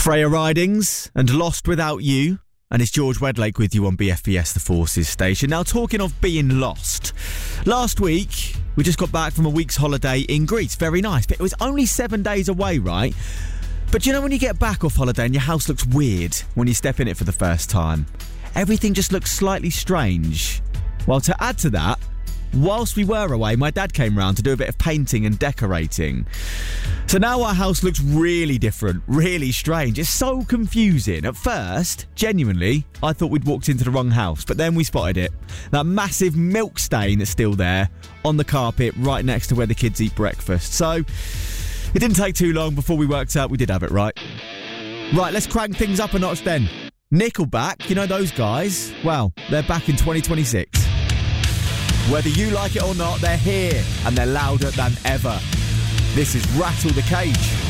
Freya Ridings and Lost Without You. And it's George Wedlake with you on BFBS, the Forces station. Now, talking of being lost. Last week, we just got back from a week's holiday in Greece. Very nice. But it was only 7 days away, right? But you know when you get back off holiday and your house looks weird when you step in it for the first time? Everything just looks slightly strange. Well, to add to that, whilst we were away, my dad came round to do a bit of painting and decorating. So now our house looks really different, really strange. It's so confusing. At first, genuinely, I thought we'd walked into the wrong house, but then we spotted it. That massive milk stain that's still there on the carpet right next to where the kids eat breakfast. So it didn't take too long before we worked out we did have it right. Right, let's crank things up a notch then. Nickelback, you know those guys? Well, they're back in 2026. Whether you like it or not, they're here and they're louder than ever. This is Rattle the Cage.